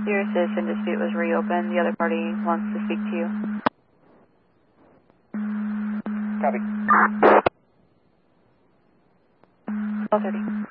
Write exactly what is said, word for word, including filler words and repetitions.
Your citizen dispute was reopened. The other party wants to speak to you. Copy. twelve thirty.